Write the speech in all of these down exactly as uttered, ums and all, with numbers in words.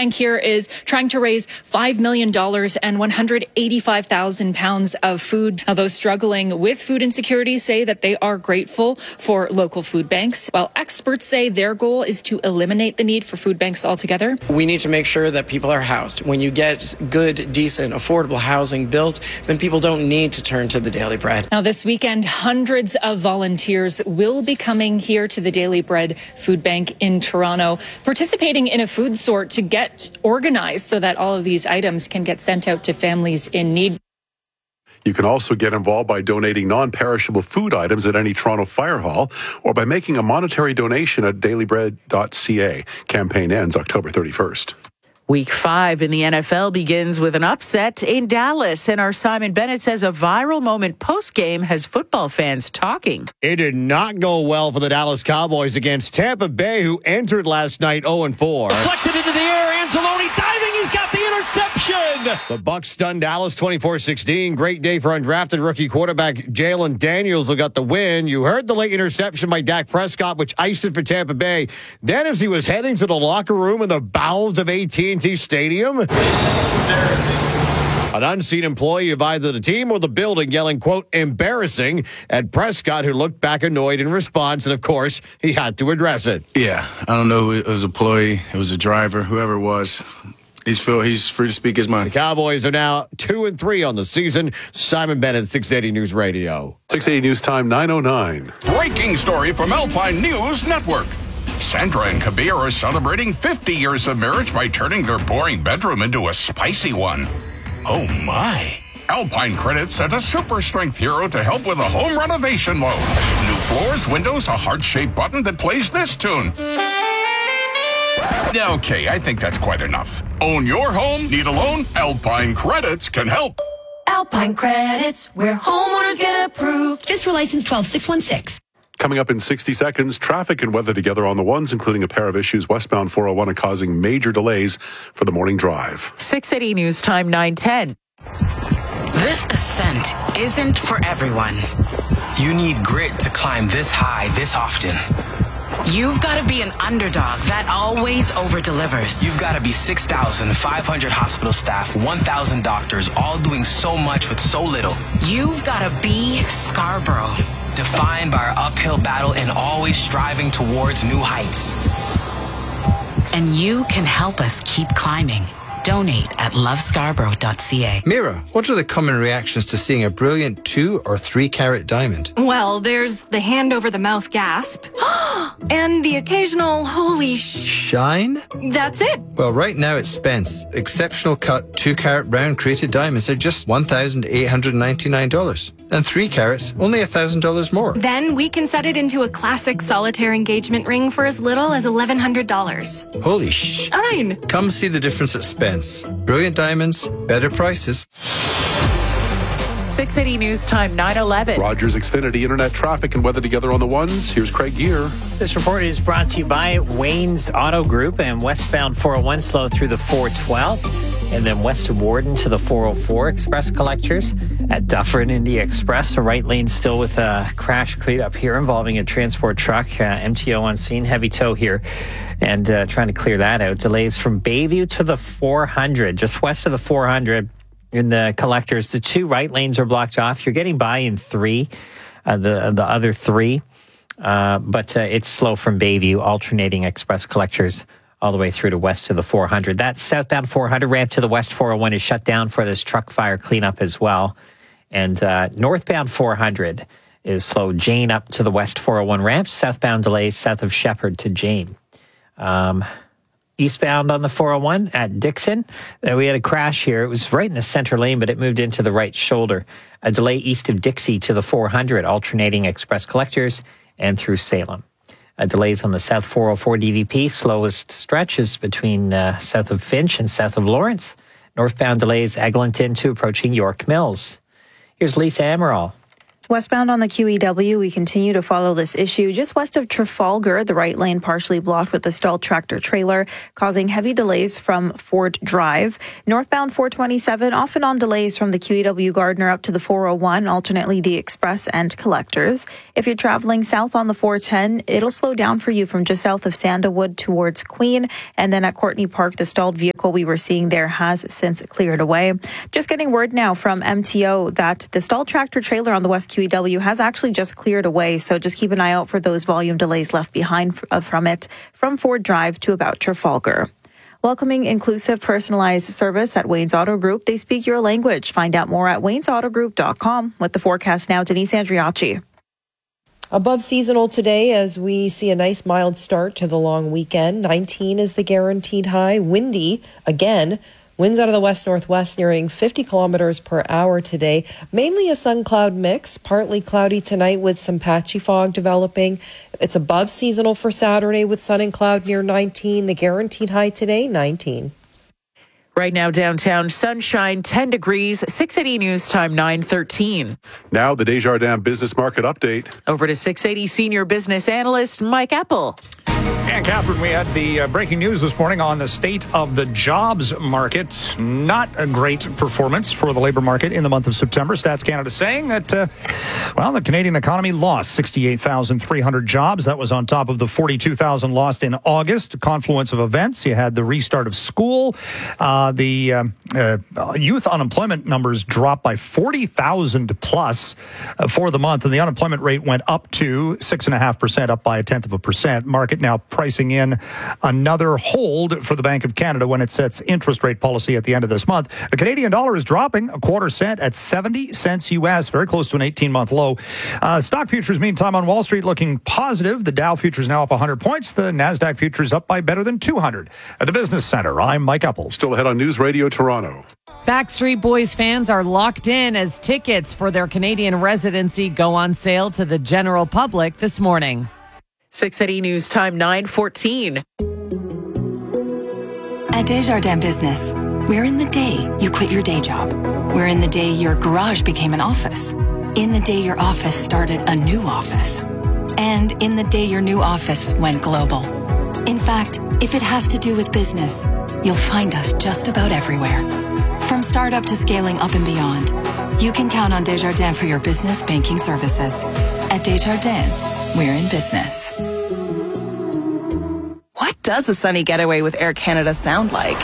bank here is trying to raise five million dollars and one hundred eighty-five thousand pounds of food. Now, those struggling with food insecurity say that they are grateful for local food banks, while experts say their goal is to eliminate the need for food banks altogether. We need to make sure that people are housed. When you get good, decent, affordable housing built, then people don't need to turn to the Daily Bread. Now, this weekend, hundreds of volunteers will be coming here to the Daily Bread Food Bank in Toronto, participating in a food sort to get organized so that all of these items can get sent out to families in need. You can also get involved by donating non-perishable food items at any Toronto fire hall or by making a monetary donation at daily bread dot c a. Campaign ends October thirty-first. Week five in the N F L begins with an upset in Dallas, and our Simon Bennett says a viral moment post-game has football fans talking. It did not go well for the Dallas Cowboys against Tampa Bay, who entered last night oh and four. Deflected into the air, Anzalone diving, he's got the interception! The Bucs stunned Dallas twenty-four sixteen. Great day for undrafted rookie quarterback Jalen Daniels, who got the win. You heard the late interception by Dak Prescott, which iced it for Tampa Bay. Then as he was heading to the locker room in the bowels of A T and T Stadium, an unseen employee of either the team or the building yelling, quote, embarrassing at Prescott, who looked back annoyed in response, and of course, he had to address it. Yeah, I don't know who it was, an employee, it was a driver, whoever it was. He's feel he's free to speak his mind. The Cowboys are now two and three on the season. Simon Bennett, six eighty News Radio. six eighty News Time, nine oh nine. Breaking story from Alpine News Network. Sandra and Kabir are celebrating fifty years of marriage by turning their boring bedroom into a spicy one. Oh, my. Alpine Credit sent a super strength hero to help with a home renovation loan. New floors, windows, a heart-shaped button that plays this tune. Okay, I think that's quite enough. Own your home? Need a loan? Alpine Credits can help. Alpine Credits, where homeowners get approved. Fiscal license twelve six one six. Coming up in sixty seconds, traffic and weather together on the ones, including a pair of issues westbound four oh one are causing major delays for the morning drive. six eighty News Time, nine ten. This ascent isn't for everyone. You need grit to climb this high this often. You've got to be an underdog that always over-delivers. You've got to be six thousand five hundred hospital staff, one thousand doctors, all doing so much with so little. You've got to be Scarborough. Defined by our uphill battle and always striving towards new heights. And you can help us keep climbing. Donate at love scarborough dot c a. Mira, what are the common reactions to seeing a brilliant two or three carat diamond? Well, there's the hand over the mouth gasp and the occasional holy sh... Shine? That's it. Well, right now at Spence, exceptional cut two carat round crated diamonds are just one thousand eight hundred ninety-nine dollars. And three carats, only one thousand dollars more. Then we can set it into a classic solitaire engagement ring for as little as eleven hundred dollars. Holy sh... Shine. Come see the difference at Spence. Brilliant diamonds, better prices. six eighty News Time, nine eleven. Rogers Xfinity Internet traffic and weather together on the ones. Here's Craig Gear. This report is brought to you by Wayne's Auto Group and westbound four oh one slow through the four twelve. And then west of Warden to the four oh four express collectors at Dufferin India Express. The right lane still with a crash cleanup here involving a transport truck. Uh, M T O on scene, heavy tow here, and uh, trying to clear that out. Delays from Bayview to the four hundred, just west of the four hundred in the collectors. The two right lanes are blocked off. You're getting by in three, uh, the the other three, uh, but uh, it's slow from Bayview, alternating express collectors all the way through to west to the four hundred. That southbound four hundred ramp to the west four oh one is shut down for this truck fire cleanup as well. And uh, northbound four hundred is slow. Jane up to the west four oh one ramp. Southbound delays south of Shepherd to Jane. Um, eastbound on the four oh one at Dixon, uh, we had a crash here. It was right in the center lane, but it moved into the right shoulder. A delay east of Dixie to the four hundred, alternating express collectors and through Salem. Uh, delays on the South four oh four D V P. Slowest stretches between uh, south of Finch and south of Lawrence. Northbound delays Eglinton to approaching York Mills. Here's Lisa Amaral. Westbound on the Q E W, we continue to follow this issue. Just west of Trafalgar, the right lane partially blocked with a stalled tractor trailer, causing heavy delays from Ford Drive. Northbound four twenty-seven, often on delays from the Q E W Gardner up to the four oh one, alternately the Express and Collectors. If you're traveling south on the four ten, it'll slow down for you from just south of Sandalwood towards Queen. And then at Courtney Park, the stalled vehicle we were seeing there has since cleared away. Just getting word now from M T O that the stalled tractor trailer on the West Q E W has actually just cleared away, so just keep an eye out for those volume delays left behind from it from Ford Drive to about Trafalgar. Welcoming inclusive, personalized service at Wayne's Auto Group. They speak your language. Find out more at waynes auto group dot com. With the forecast now, Denise Andriachi. Above seasonal today as we see a nice mild start to the long weekend. nineteen is the guaranteed high. Windy again. Winds out of the west-northwest nearing fifty kilometers per hour today. Mainly a sun-cloud mix, partly cloudy tonight with some patchy fog developing. It's above seasonal for Saturday with sun and cloud near nineteen. The guaranteed high today, nineteen. Right now, downtown, sunshine, ten degrees, six eighty News Time, nine thirteen. Now, the Desjardins Business Market Update. Over to six eighty Senior Business Analyst Mike Apple. And Catherine, we had the uh, breaking news this morning on the state of the jobs market. Not a great performance for the labor market in the month of September. Stats Canada saying that, uh, well, the Canadian economy lost sixty-eight thousand three hundred jobs. That was on top of the forty-two thousand lost in August. A confluence of events. You had the restart of school. Uh, the uh, uh, youth unemployment numbers dropped by forty thousand plus uh, for the month, and the unemployment rate went up to six point five percent, up by a tenth of a percent. Market now pricing in another hold for the Bank of Canada when it sets interest rate policy at the end of this month. The Canadian dollar is dropping a quarter cent at seventy cents U S, very close to an eighteen-month low. Uh, stock futures, meantime, on Wall Street looking positive. The Dow futures now up one hundred points. The NASDAQ futures up by better than two hundred. At the Business Center, I'm Mike Apple. Still ahead on News Radio Toronto. Backstreet Boys fans are locked in as tickets for their Canadian residency go on sale to the general public this morning. six eighty News Time, nine fourteen. At Desjardins Business, we're in the day you quit your day job. We're in the day your garage became an office. In the day your office started a new office. And in the day your new office went global. In fact, if it has to do with business, you'll find us just about everywhere. From startup to scaling up and beyond, you can count on Desjardins for your business banking services. At Desjardins, we're in business. What does a sunny getaway with Air Canada sound like?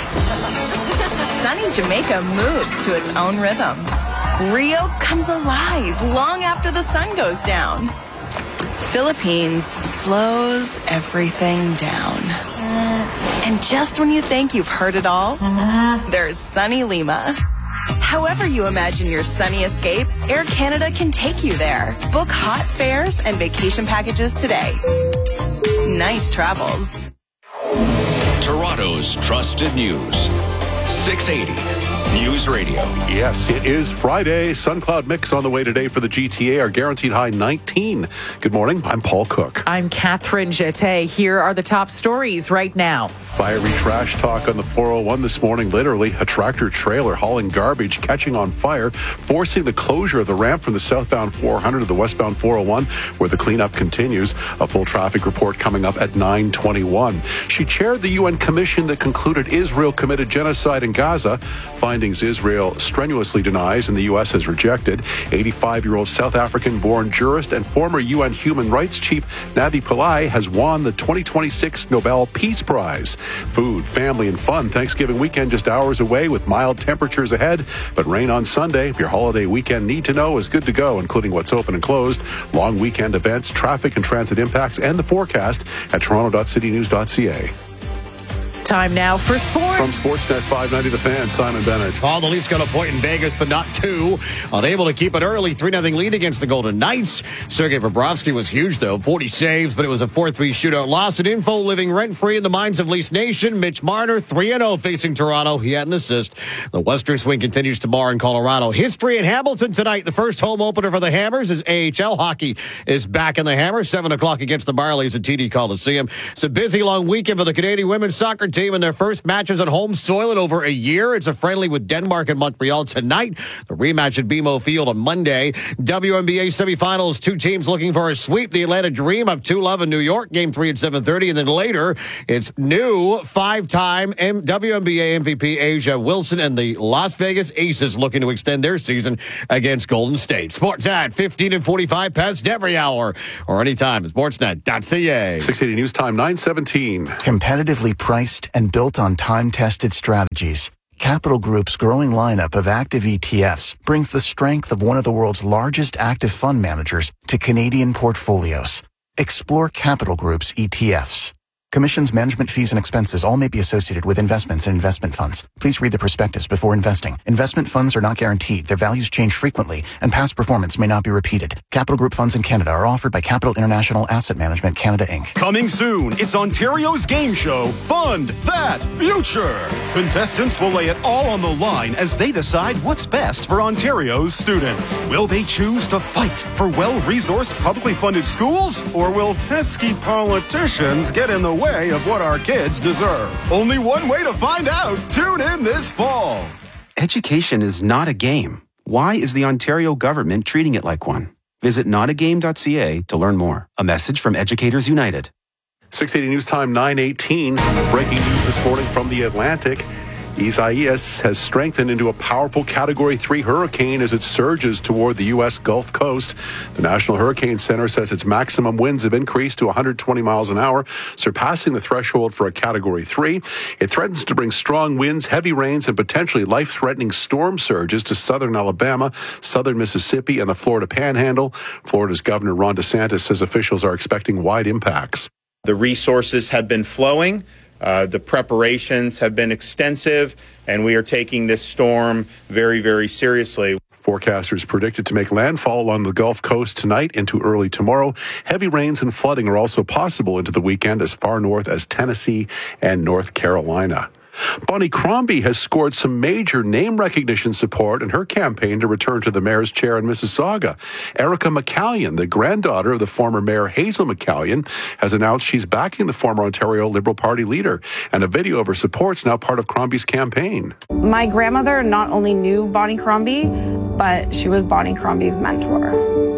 Sunny Jamaica moves to its own rhythm. Rio comes alive long after the sun goes down. Philippines slows everything down. And just when you think you've heard it all, there's sunny Lima. However you imagine your sunny escape, Air Canada can take you there. Book hot fares and vacation packages today. Nice travels. Toronto's trusted news. six eighty News Radio. Yes, it is Friday. Sun cloud mix on the way today for the G T A. Our guaranteed high nineteen. Good morning. I'm Paul Cook. I'm Catherine Jeté. Here are the top stories right now. Fiery trash talk on the four oh one this morning. Literally, a tractor trailer hauling garbage catching on fire, forcing the closure of the ramp from the southbound four hundred to the westbound four oh one, where the cleanup continues. A full traffic report coming up at nine twenty-one. She chaired the U N commission that concluded Israel committed genocide in Gaza. Findings Israel strenuously denies and the U S has rejected. eighty-five-year-old South African-born jurist and former U N Human Rights Chief Navi Pillay has won the twenty twenty-six Nobel Peace Prize. Food, family, and fun. Thanksgiving weekend just hours away with mild temperatures ahead, but rain on Sunday. Your holiday weekend need to know is good to go, including what's open and closed, long weekend events, traffic and transit impacts, and the forecast at toronto dot city news dot c a. Time now for sports. From Sportsnet five ninety, The Fan, Simon Bennett. Oh, the Leafs got a point in Vegas, but not two. Unable to keep it early. three nothing lead against the Golden Knights. Sergei Bobrovsky was huge, though. forty saves, but it was a four three shootout loss. At Info, living rent-free in the minds of Leafs Nation. Mitch Marner, three and oh facing Toronto. He had an assist. The Western swing continues tomorrow in Colorado. History in Hamilton tonight. The first home opener for the Hammers is A H L hockey is back in the Hammers. seven o'clock against the Marlies at T D Coliseum. It's a busy, long weekend for the Canadian women's soccer team. team in their first matches on home soil in over a year. It's a friendly with Denmark and Montreal tonight. The rematch at B M O Field on Monday. W N B A semifinals, two teams looking for a sweep. The Atlanta Dream of two love in New York, game three at seven thirty. And then later, it's new five-time W N B A M V P Asia Wilson and the Las Vegas Aces looking to extend their season against Golden State. Sportsnet, fifteen and forty-five past every hour or anytime at sportsnet dot c a. six eighty News Time, nine seventeen. Competitively priced and built on time-tested strategies, Capital Group's growing lineup of active E T Fs brings the strength of one of the world's largest active fund managers to Canadian portfolios. Explore Capital Group's E T Fs. Commissions, management fees, and expenses all may be associated with investments in investment funds. Please read the prospectus before investing. Investment funds are not guaranteed. Their values change frequently, and past performance may not be repeated. Capital Group funds in Canada are offered by Capital International Asset Management Canada, Incorporated. Coming soon, it's Ontario's game show, Fund That Future. Contestants will lay it all on the line as they decide what's best for Ontario's students. Will they choose to fight for well-resourced, publicly funded schools? Or will pesky politicians get in the way of what our kids deserve? Only one way to find out. Tune in this fall. Education is not a game. Why is the Ontario government treating it like one? Visit not a game dot c a to learn more. A message from Educators United. six eighty News Time, nine eighteen. Breaking news this morning from the Atlantic. Isaias has strengthened into a powerful Category three hurricane as it surges toward the U S Gulf Coast. The National Hurricane Center says its maximum winds have increased to one hundred twenty miles an hour, surpassing the threshold for a Category three. It threatens to bring strong winds, heavy rains, and potentially life-threatening storm surges to southern Alabama, southern Mississippi, and the Florida Panhandle. Florida's Governor Ron DeSantis says officials are expecting wide impacts. The resources have been flowing. Uh, the preparations have been extensive, and we are taking this storm very, very seriously. Forecasters predicted to make landfall along the Gulf Coast tonight into early tomorrow. Heavy rains and flooding are also possible into the weekend as far north as Tennessee and North Carolina. Bonnie Crombie has scored some major name recognition support in her campaign to return to the mayor's chair in Mississauga. Erica McCallion, the granddaughter of the former mayor Hazel McCallion, has announced she's backing the former Ontario Liberal Party leader, and a video of her support is now part of Crombie's campaign. My grandmother not only knew Bonnie Crombie, but she was Bonnie Crombie's mentor.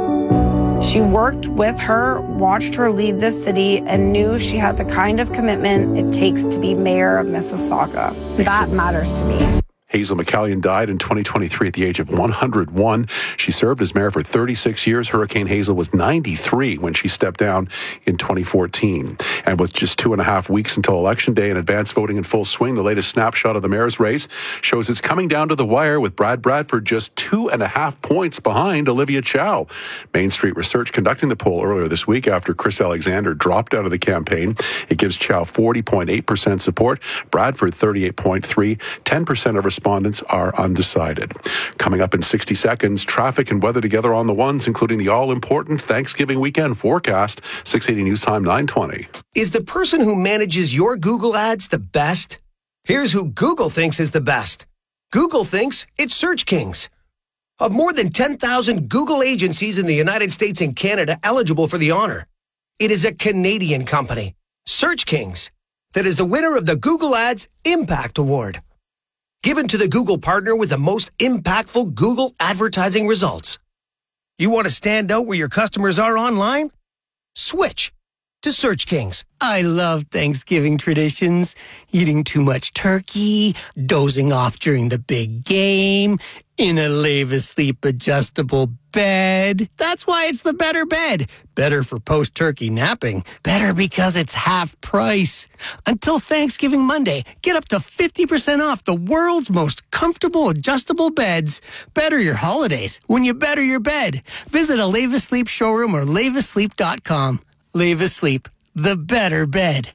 She worked with her, watched her lead this city, and knew she had the kind of commitment it takes to be mayor of Mississauga. That matters to me. Hazel McCallion died in twenty twenty-three at the age of one hundred one. She served as mayor for thirty-six years. Hurricane Hazel was ninety-three when she stepped down in twenty fourteen. And with just two and a half weeks until Election Day and advance voting in full swing, the latest snapshot of the mayor's race shows it's coming down to the wire with Brad Bradford just two and a half points behind Olivia Chow. Main Street Research conducting the poll earlier this week after Chris Alexander dropped out of the campaign. It gives Chow forty point eight percent support, Bradford thirty-eight point three, ten percent of respondents are undecided. Coming up in sixty seconds, traffic and weather together on the ones, including the all-important Thanksgiving weekend forecast. six eighty News Time, nine twenty. Is the person who manages your Google ads the best? Here's who Google thinks is the best. Google thinks it's Search Kings. Of more than ten thousand Google agencies in the United States and Canada eligible for the honor, it is a Canadian company, Search Kings, that is the winner of the Google Ads Impact Award, given to the Google partner with the most impactful Google advertising results. You want to stand out where your customers are online? Switch to Search Kings. I love Thanksgiving traditions. Eating too much turkey, dozing off during the big game, in a Lave Asleep adjustable bed. That's why it's the better bed. Better for post-turkey napping. Better because it's half price. Until Thanksgiving Monday, get up to fifty percent off the world's most comfortable adjustable beds. Better your holidays when you better your bed. Visit a Lave Asleep showroom or lave asleep dot com. Lave Asleep, the better bed.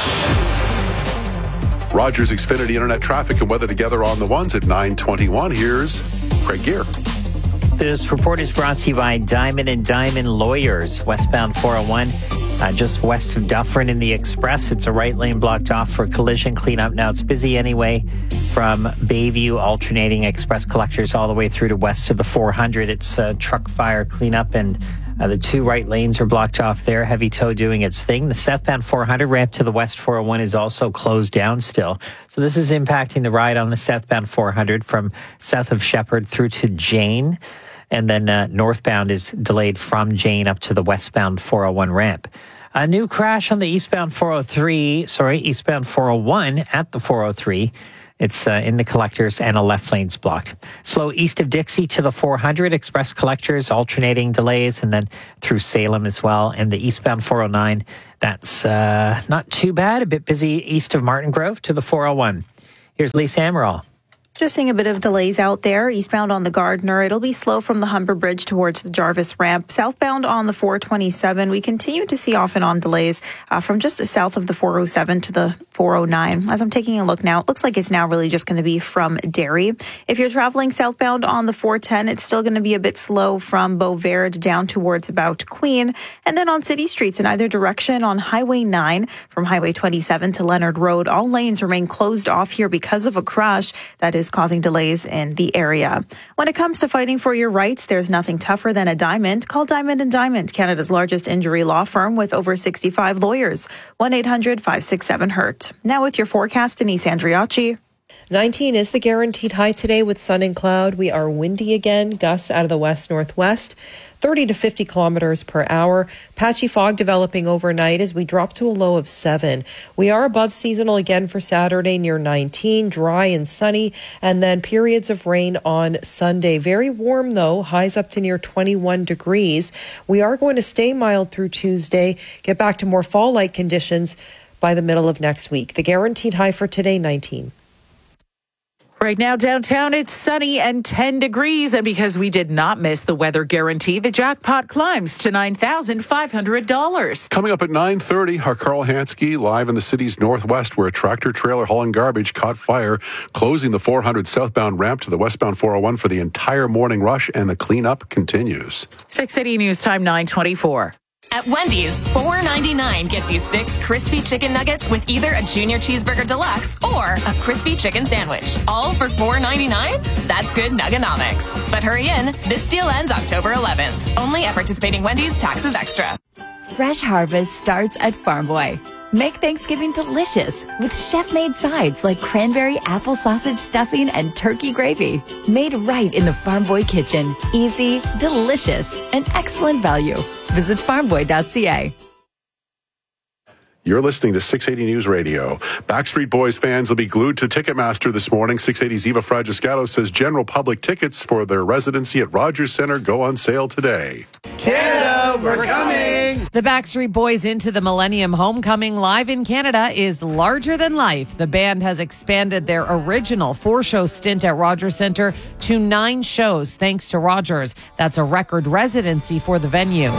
Rogers Xfinity Internet traffic and weather together on the ones at nine twenty-one. Here's Craig Gear. This report is brought to you by Diamond and Diamond Lawyers, westbound four oh one, uh, just west of Dufferin in the Express. It's a right lane blocked off for collision cleanup. Now it's busy anyway from Bayview, alternating express collectors all the way through to west of the four hundred. It's uh, truck fire cleanup and Uh, the two right lanes are blocked off there. Heavy tow doing its thing. The southbound four hundred ramp to the west four oh one is also closed down still. So this is impacting the ride on the southbound four hundred from south of Shepherd through to Jane. And then uh, northbound is delayed from Jane up to the westbound four oh one ramp. A new crash on the eastbound four oh three, sorry, eastbound four oh one at the four oh three. It's uh, in the collectors and a left lane's blocked. Slow east of Dixie to the four hundred, express collectors, alternating delays, and then through Salem as well. And the eastbound four oh nine, that's uh, not too bad. A bit busy east of Martin Grove to the four oh one. Here's Lisa Amaral. Just seeing a bit of delays out there. Eastbound on the Gardner, it'll be slow from the Humber Bridge towards the Jarvis ramp. Southbound on the four twenty-seven, we continue to see off and on delays uh, from just south of the four oh seven to the four oh nine. As I'm taking a look now, it looks like it's now really just going to be from Derry. If you're traveling southbound on the four ten, it's still going to be a bit slow from Beauverde down towards about Queen. And then on city streets in either direction on Highway nine from Highway twenty-seven to Leonard Road, all lanes remain closed off here because of a crash that is causing delays in the area. When it comes to fighting for your rights, there's nothing tougher than a diamond. Call Diamond and Diamond, Canada's largest injury law firm with over sixty-five lawyers. one eight hundred five six seven hurt. Now with your forecast, Denise Andriacci. nineteen is the guaranteed high today with sun and cloud. We are windy again, gusts out of the west-northwest, thirty to fifty kilometers per hour. Patchy fog developing overnight as we drop to a low of seven. We are above seasonal again for Saturday near nineteen, dry and sunny, and then periods of rain on Sunday. Very warm though, highs up to near twenty-one degrees. We are going to stay mild through Tuesday, get back to more fall-like conditions by the middle of next week. The guaranteed high for today, nineteen. Right now downtown, it's sunny and ten degrees. And because we did not miss the weather guarantee, the jackpot climbs to nine thousand five hundred dollars. Coming up at nine thirty, our Carl Hansky live in the city's northwest where a tractor trailer hauling garbage caught fire, closing the four hundred southbound ramp to the westbound four oh one for the entire morning rush, and the cleanup continues. six eighty News Time, nine twenty-four. At Wendy's, four ninety-nine gets you six crispy chicken nuggets with either a Junior Cheeseburger Deluxe or a crispy chicken sandwich. All for four ninety-nine? That's good Nugganomics. But hurry in, this deal ends October eleventh. Only at participating Wendy's, taxes extra. Fresh harvest starts at Farm Boy. Make Thanksgiving delicious with chef-made sides like cranberry apple sausage stuffing and turkey gravy. Made right in the Farm Boy kitchen. Easy, delicious, and excellent value. Visit farm boy dot c a. You're listening to six eighty News Radio. Backstreet Boys fans will be glued to Ticketmaster this morning. six eighty's Eva Fragiscato says general public tickets for their residency at Rogers Centre go on sale today. Canada, we're coming! The Backstreet Boys Into the Millennium Homecoming live in Canada is larger than life. The band has expanded their original four-show stint at Rogers Centre to nine shows thanks to Rogers. That's a record residency for the venue.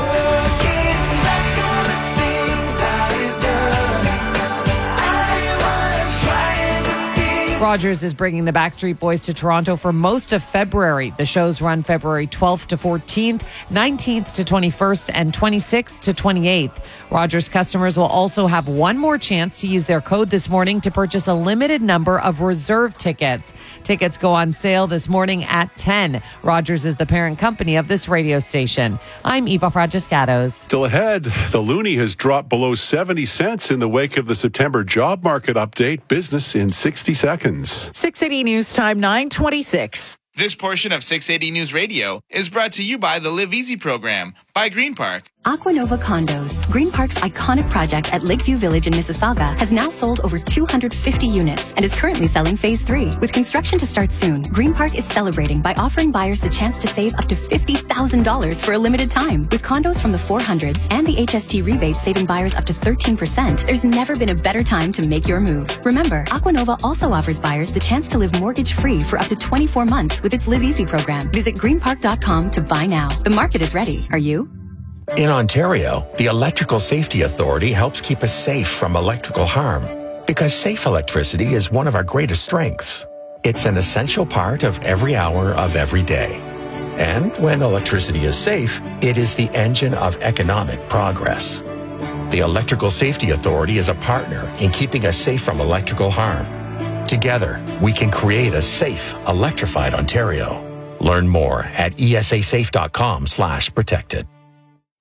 Rogers is bringing the Backstreet Boys to Toronto for most of February. The shows run February twelfth to fourteenth, nineteenth to twenty-first, and twenty-sixth to twenty-eighth. Rogers customers will also have one more chance to use their code this morning to purchase a limited number of reserve tickets. Tickets go on sale this morning at ten. Rogers is the parent company of this radio station. I'm Eva Fragiscatos. Still ahead, the loonie has dropped below seventy cents in the wake of the September job market update. Business in sixty seconds. six eighty News Time, nine twenty-six. This portion of six eighty News Radio is brought to you by the Live Easy program by Green Park. Aquanova Condos, Green Park's iconic project at Lakeview Village in Mississauga, has now sold over two hundred fifty units and is currently selling phase three. With construction to start soon, Green Park is celebrating by offering buyers the chance to save up to fifty thousand dollars for a limited time. With condos from the four hundreds and the H S T rebate saving buyers up to thirteen percent, there's never been a better time to make your move. Remember, Aquanova also offers buyers the chance to live mortgage-free for up to twenty-four months with its Live Easy program. Visit green park dot com to buy now. The market is ready. Are you? In Ontario, the Electrical Safety Authority helps keep us safe from electrical harm because safe electricity is one of our greatest strengths. It's an essential part of every hour of every day. And when electricity is safe, it is the engine of economic progress. The Electrical Safety Authority is a partner in keeping us safe from electrical harm. Together, we can create a safe, electrified Ontario. Learn more at E S A safe dot com slash protected.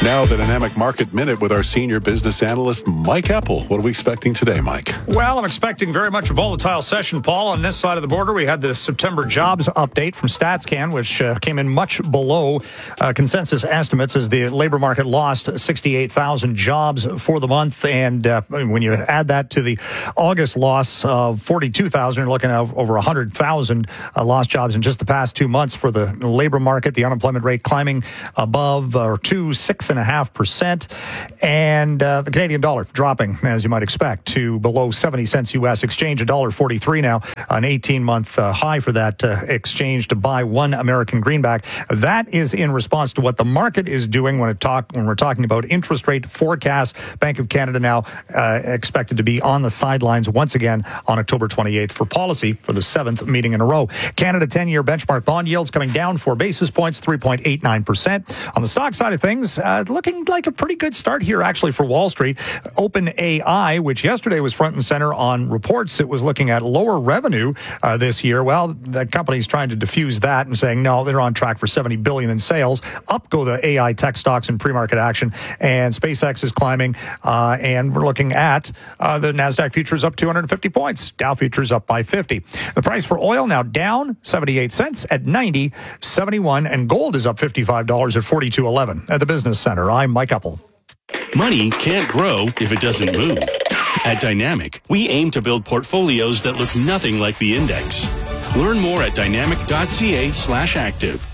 Now the Dynamic Market Minute with our senior business analyst, Mike Apple. What are we expecting today, Mike? Well, I'm expecting very much a volatile session, Paul. On this side of the border, we had the September jobs update from StatsCan, which uh, came in much below uh, consensus estimates as the labor market lost sixty-eight thousand jobs for the month. And uh, when you add that to the August loss of forty-two thousand, you're looking at over one hundred thousand uh, lost jobs in just the past two months for the labor market. The unemployment rate climbing above or to six and a half percent, and uh, the Canadian dollar dropping, as you might expect, to below seventy cents U S. Exchange one dollar forty-three now, an eighteen-month uh, high for that uh, exchange to buy one American greenback. That is in response to what the market is doing when it talk when we're talking about interest rate forecasts. Bank of Canada now uh, expected to be on the sidelines once again on October twenty-eighth for policy for the seventh meeting in a row. Canada ten-year benchmark bond yields coming down four basis points, three point eight nine percent. On the stock side of things, uh, looking like a pretty good start here, actually, for Wall Street. OpenAI, which yesterday was front and center on reports, it was looking at lower revenue uh, this year. Well, the company's trying to diffuse that and saying, no, they're on track for seventy billion dollars in sales. Up go the A I tech stocks in pre-market action, and SpaceX is climbing, uh, and we're looking at uh, the NASDAQ futures up two hundred fifty points. Dow futures up by fifty. The price for oil now down seventy-eight cents at ninety seventy-one, and gold is up fifty-five dollars at forty-two eleven. At the Business Center, I'm Mike Apple. Money can't grow if it doesn't move. At Dynamic, we aim to build portfolios that look nothing like the index. Learn more at dynamic.ca slash active.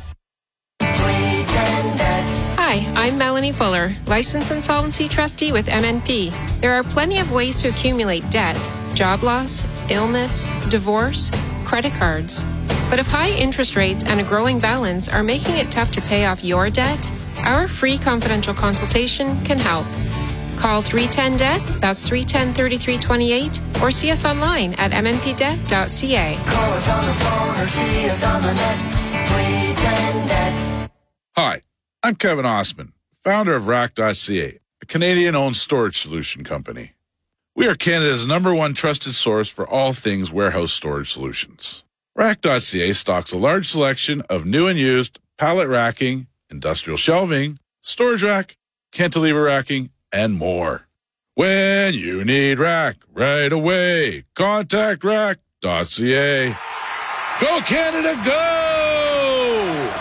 Hi, I'm Melanie Fuller, licensed insolvency trustee with M N P. There are plenty of ways to accumulate debt: job loss, illness, divorce, credit cards. But if high interest rates and a growing balance are making it tough to pay off your debt, our free confidential consultation can help. Call three one zero D E B T, that's three one zero, three three two eight, or see us online at m n p debt dot c a. Call us on the phone or see us on the net, three one zero D E B T. Hi, I'm Kevin Osman, founder of rack dot c a, a Canadian-owned storage solution company. We are Canada's number one trusted source for all things warehouse storage solutions. rack dot c a stocks a large selection of new and used pallet racking, industrial shelving, storage rack, cantilever racking, and more. When you need rack right away, contact rack dot c a. Go Canada, go!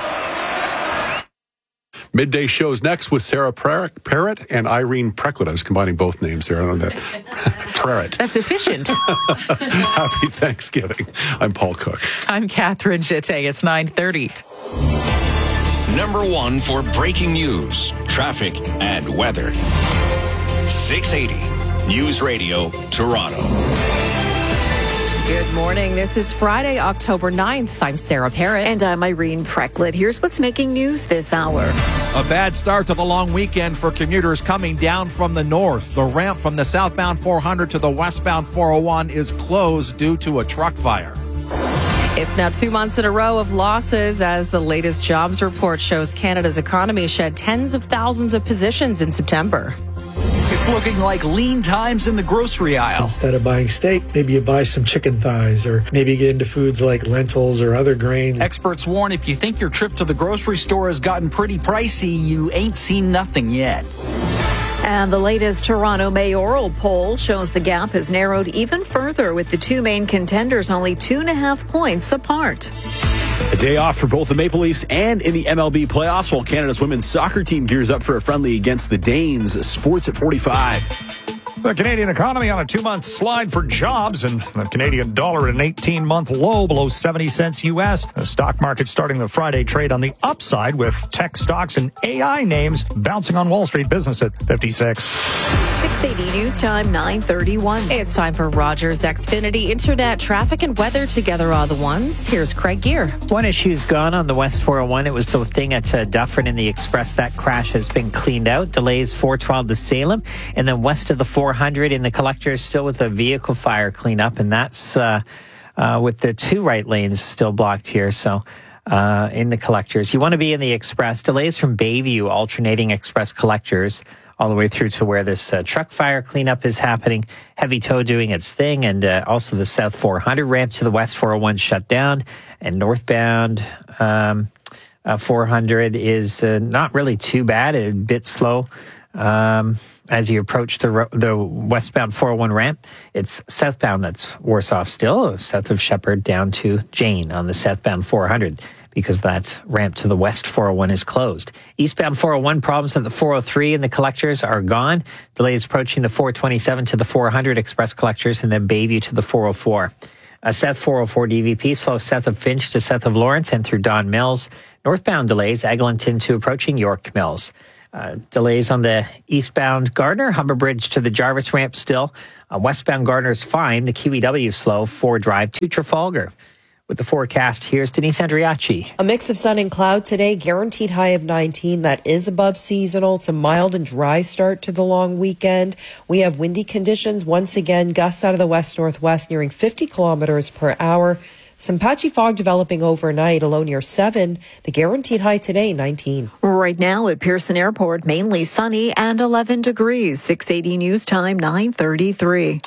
Midday shows next with Sarah Parrott and Irene Precklett. I was combining both names there. I don't know that. Parrott. That's efficient. Happy Thanksgiving. I'm Paul Cook. I'm Catherine Jette. It's nine thirty. Number one for breaking news, traffic, and weather. six eighty News Radio, Toronto. Good morning. This is Friday, October ninth. I'm Sarah Parrott. And I'm Irene Precklett. Here's what's making news this hour. A bad start to the long weekend for commuters coming down from the north. The ramp from the southbound four hundred to the westbound four oh one is closed due to a truck fire. It's now two months in a row of losses as the latest jobs report shows Canada's economy shed tens of thousands of positions in September. It's looking like lean times in the grocery aisle. Instead of buying steak, maybe you buy some chicken thighs, or maybe you get into foods like lentils or other grains. Experts warn if you think your trip to the grocery store has gotten pretty pricey, you ain't seen nothing yet. And the latest Toronto mayoral poll shows the gap has narrowed even further, with the two main contenders only two and a half points apart. A day off for both the Maple Leafs and in the M L B playoffs, while Canada's women's soccer team gears up for a friendly against the Danes. Sports at forty-five. The Canadian economy on a two-month slide for jobs, and the Canadian dollar at an eighteen-month low below seventy cents U S. The stock market starting the Friday trade on the upside, with tech stocks and A I names bouncing on Wall Street. Business at fifty-six. six eighty News Time, nine thirty-one. It's time for Rogers Xfinity. Internet, traffic, and weather together are the ones. Here's Craig Gear. One issue's gone on the West four oh one. It was the thing at uh, Dufferin in the Express. That crash has been cleaned out. Delays four twelve to Salem. And then west of the four hundred in the Collectors, still with a vehicle fire cleanup. And that's uh, uh, with the two right lanes still blocked here. So uh, in the Collectors, you want to be in the Express. Delays from Bayview, alternating Express Collectors, all the way through to where this uh, truck fire cleanup is happening. Heavy tow doing its thing, and uh, also the South four hundred ramp to the West four oh one shut down, and northbound um, Uh, four hundred is uh, not really too bad, a bit slow. Um, as you approach the ro- the westbound four oh one ramp, it's southbound that's worse off still, south of Shepherd down to Jane on the southbound four hundred, because that ramp to the west four oh one is closed. Eastbound four oh one problems at the four oh three and the collectors are gone. Delays approaching the four twenty-seven to the four hundred express collectors, and then Bayview to the four oh four. Uh, south four oh four D V P, slow south of Finch to south of Lawrence and through Don Mills. Northbound delays, Eglinton to approaching York Mills. Uh, delays on the eastbound Gardner, Humber Bridge to the Jarvis ramp still. Uh, westbound Gardner's fine. The Q E W slow, four Drive to Trafalgar. With the forecast, here's Denise Andriachi. A mix of sun and cloud today, guaranteed high of nineteen. That is above seasonal. It's a mild and dry start to the long weekend. We have windy conditions. Once again, gusts out of the west-northwest nearing fifty kilometers per hour. Some patchy fog developing overnight, a low near seven. The guaranteed high today, nineteen. Right now at Pearson Airport, mainly sunny and eleven degrees. six eighty News Time, nine thirty-three.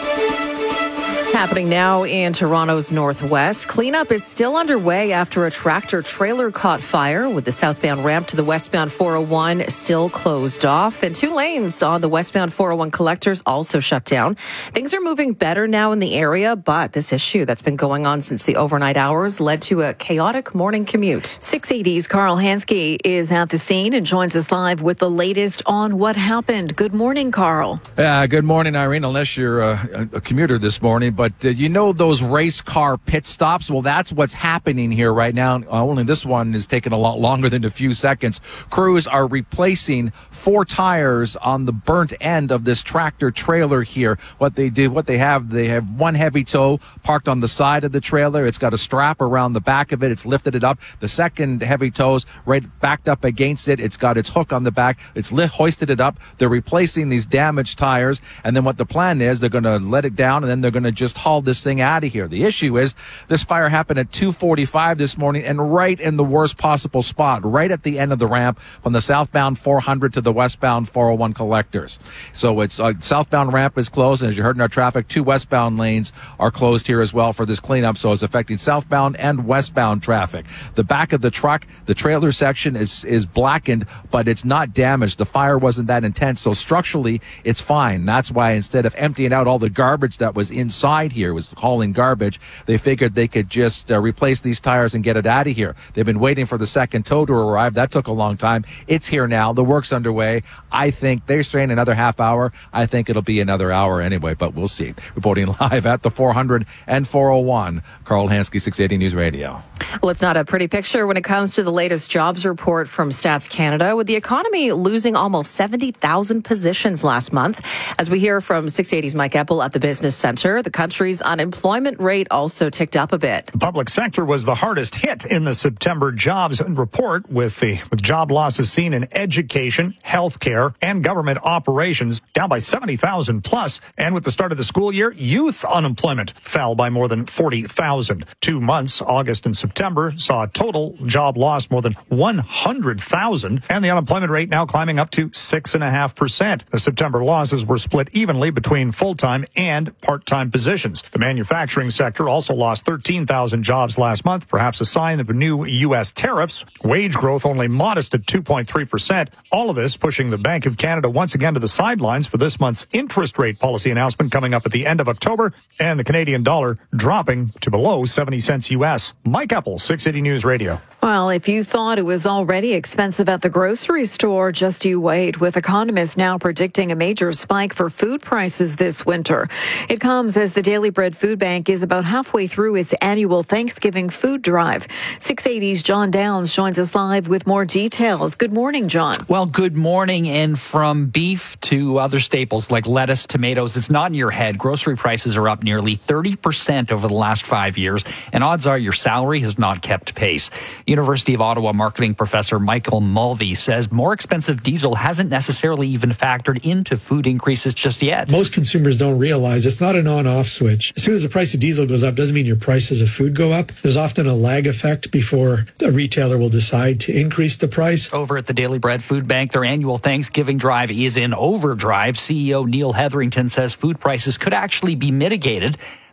Happening now in Toronto's northwest. Cleanup is still underway after a tractor trailer caught fire, with the southbound ramp to the westbound four oh one still closed off, and two lanes on the westbound four oh one collectors also shut down. Things are moving better now in the area, but this issue that's been going on since the overnight hours led to a chaotic morning commute. six eighty's Carl Hansky is at the scene and joins us live with the latest on what happened. Good morning, Carl. Uh, good morning, Irene, unless you're a, a commuter this morning. But uh, you know those race car pit stops? Well, that's what's happening here right now. Uh, only this one is taking a lot longer than a few seconds. Crews are replacing four tires on the burnt end of this tractor trailer here. What they do, what they have, they have one heavy tow parked on the side of the trailer. It's got a strap around the back of it. It's lifted it up. The second heavy tow's right backed up against it. It's got its hook on the back. It's lift, hoisted it up. They're replacing these damaged tires. And then what the plan is, they're going to let it down and then they're going to just haul this thing out of here. The issue is this fire happened at two forty-five this morning and right in the worst possible spot, right at the end of the ramp from the southbound four hundred to the westbound four oh one collectors. So it's uh, southbound ramp is closed, and as you heard in our traffic, two westbound lanes are closed here as well for this cleanup, so it's affecting southbound and westbound traffic. The back of the truck, the trailer section is is blackened, but it's not damaged. The fire wasn't that intense, so structurally it's fine. That's why instead of emptying out all the garbage that was inside here, was hauling garbage, they figured they could just uh, replace these tires and get it out of here. They've been waiting for the second tow to arrive. That took a long time. It's here now. The work's underway. I think they're saying another half hour. I think it'll be another hour anyway, but we'll see. Reporting live at the four hundred and four oh one, Carl Hansky, six eighty News Radio. Well, it's not a pretty picture when it comes to the latest jobs report from Stats Canada, with the economy losing almost seventy thousand positions last month. As we hear from six eighty's Mike Eppel at the Business Center, the country's unemployment rate also ticked up a bit. The public sector was the hardest hit in the September jobs report, with the with job losses seen in education, healthcare, and government operations, down by seventy thousand plus. And with the start of the school year, youth unemployment fell by more than forty thousand. Two months, August and September, saw a total job loss more than one hundred thousand, and the unemployment rate now climbing up to six point five percent. The September losses were split evenly between full-time and part-time positions. The manufacturing sector also lost thirteen thousand jobs last month, perhaps a sign of new U S tariffs. Wage growth only modest at two point three percent. All of this pushing the Bank of Canada once again to the sidelines for this month's interest rate policy announcement coming up at the end of October, and the Canadian dollar dropping to below seventy cents U S. Mike Eppel, six eighty News Radio. Well, if you thought it was already expensive at the grocery store, just you wait, with economists now predicting a major spike for food prices this winter. It comes as the Daily Bread Food Bank is about halfway through its annual Thanksgiving food drive. six eighty's John Downs joins us live with more details. Good morning, John. Well, good morning. And from beef to other staples like lettuce, tomatoes, it's not in your head. Grocery prices are up nearly thirty percent over the last five years, and odds are your salary has not kept pace. University of Ottawa marketing professor Michael Mulvey says more expensive diesel hasn't necessarily even factored into food increases just yet. Most consumers don't realize it's not an on-off switch. As soon as the price of diesel goes up, doesn't mean your prices of food go up. There's often a lag effect before a retailer will decide to increase the price. Over at the Daily Bread Food Bank, their annual Thanksgiving drive is in overdrive. C E O Neil Hetherington says food prices could actually be mitigated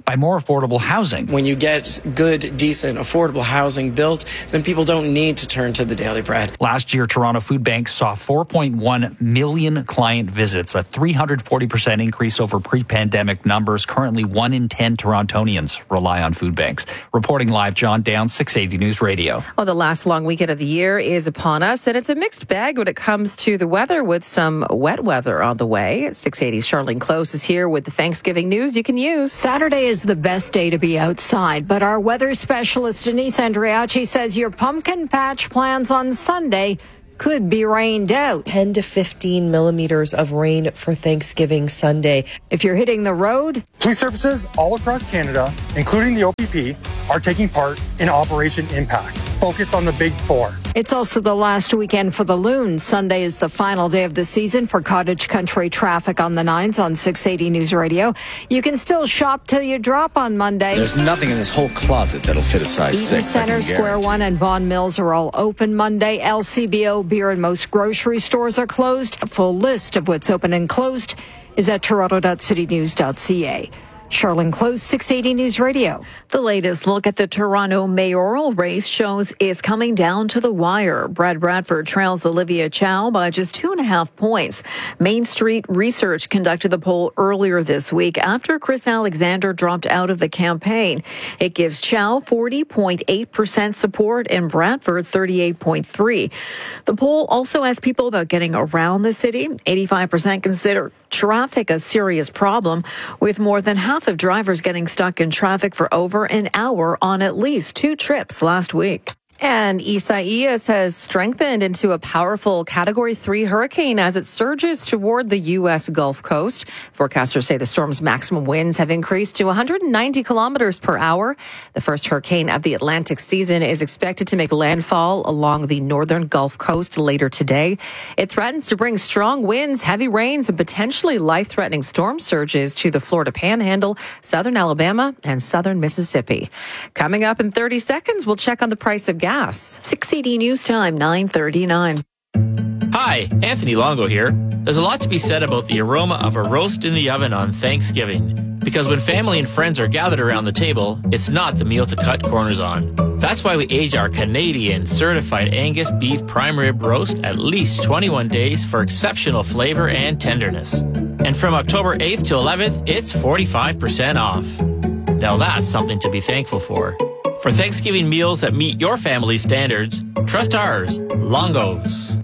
by more affordable housing. When you get good, decent, affordable housing built, then people don't need to turn to the Daily Bread. Last year, Toronto Food Bank saw four point one million client visits, a three hundred forty percent increase over pre-pandemic numbers. Currently, one in ten Torontonians rely on food banks. Reporting live, John Downs, six eighty News Radio. Well, the last long weekend of the year is upon us, and it's a mixed bag when it comes to the weather, with some wet weather on the way. six eighty's Charlene Close is here with the Thanksgiving news you can use. Saturday is the best day to be outside, but our weather specialist Denise Andriachi says your pumpkin patch plans on Sunday could be rained out. ten to fifteen millimeters of rain for Thanksgiving Sunday. If you're hitting the road, police services all across Canada, including the O P P, are taking part in Operation Impact, focused on the Big Four. It's also the last weekend for the Loons. Sunday is the final day of the season for cottage country traffic on the nines on six eighty News Radio. You can still shop till you drop on Monday. There's nothing in this whole closet that'll fit a size Eaton six. Center, Square One, and Vaughan Mills are all open Monday. L C B O beer and most grocery stores are closed. A full list of what's open and closed is at toronto dot city news dot c a. Charlene Close, six eighty News Radio. The latest look at the Toronto mayoral race shows it's coming down to the wire. Brad Bradford trails Olivia Chow by just two and a half points. Main Street Research conducted the poll earlier this week after Chris Alexander dropped out of the campaign. It gives Chow forty point eight percent support and Bradford thirty-eight point three. The poll also asked people about getting around the city. eighty-five percent consider traffic a serious problem, with more than half of drivers getting stuck in traffic for over an hour on at least two trips last week. And Isaias has strengthened into a powerful Category three hurricane as it surges toward the U S Gulf Coast. Forecasters say the storm's maximum winds have increased to one hundred ninety kilometers per hour. The first hurricane of the Atlantic season is expected to make landfall along the northern Gulf Coast later today. It threatens to bring strong winds, heavy rains, and potentially life-threatening storm surges to the Florida Panhandle, southern Alabama, and southern Mississippi. Coming up in thirty seconds, we'll check on the price of gas. six eighty News Time, nine thirty-nine. Hi, Anthony Longo here. There's a lot to be said about the aroma of a roast in the oven on Thanksgiving. Because when family and friends are gathered around the table, it's not the meal to cut corners on. That's why we age our Canadian certified Angus beef prime rib roast at least twenty-one days for exceptional flavor and tenderness. And from October eighth to eleventh, it's forty-five percent off. Now that's something to be thankful for. For Thanksgiving meals that meet your family's standards, trust ours, Longo's.